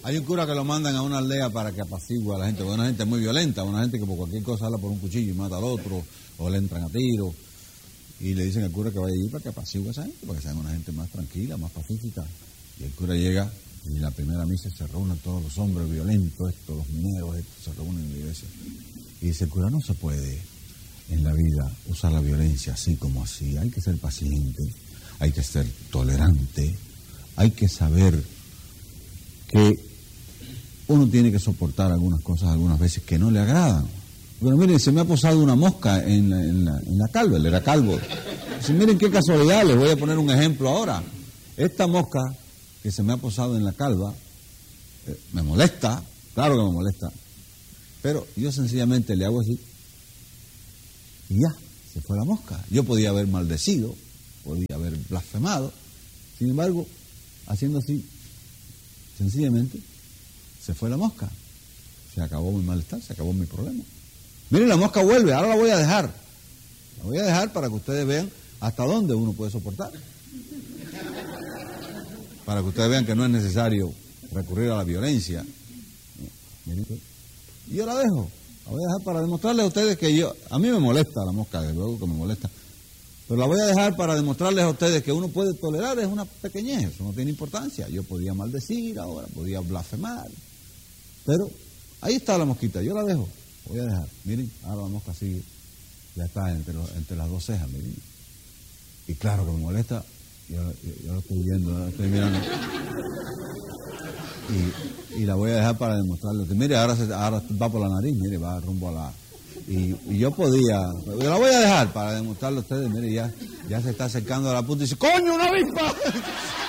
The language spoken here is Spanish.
Hay un cura que lo mandan a una aldea para que apacigüe a la gente, porque una gente muy violenta, una gente que por cualquier cosa habla por un cuchillo y mata al otro, o le entran a tiro, y le dicen al cura que vaya allí para que apacigüe a esa gente, para que sean una gente más tranquila, más pacífica. Y el cura llega, y en la primera misa se reúnen todos los hombres violentos, los mineros, se reúnen en la iglesia. Y dice el cura, no se puede en la vida usar la violencia así como así, hay que ser paciente, hay que ser tolerante, hay que saber que uno tiene que soportar algunas cosas algunas veces que no le agradan. Pero miren, se me ha posado una mosca en la calva, él era calvo. Dice, miren qué casualidad, les voy a poner un ejemplo ahora. Esta mosca que se me ha posado en la calva, me molesta, claro que me molesta, pero yo sencillamente le hago así y ya, se fue la mosca. Yo podía haber maldecido, podía haber blasfemado, sin embargo, haciendo así, sencillamente, se fue la mosca. Se acabó mi malestar, se acabó mi problema. Miren, la mosca vuelve, ahora la voy a dejar. La voy a dejar para que ustedes vean hasta dónde uno puede soportar. Para que ustedes vean que no es necesario recurrir a la violencia. Miren, y yo la dejo. La voy a dejar para demostrarles a ustedes que a mí me molesta la mosca, desde luego que me molesta. Pero la voy a dejar para demostrarles a ustedes que uno puede tolerar, es una pequeñez, eso no tiene importancia. Yo podía maldecir ahora, podía blasfemar. Pero ahí está la mosquita, yo la dejo, voy a dejar. Miren, ahora la mosca sigue, ya está entre las dos cejas, miren. Y claro que me molesta, yo lo estoy viendo, lo estoy mirando. Y la voy a dejar para demostrarles. Mire, ahora va por la nariz, mire, va rumbo a la... Y yo la voy a dejar para demostrarle a ustedes, mire, ya se está acercando a la punta y dice, ¡coño, una avispa!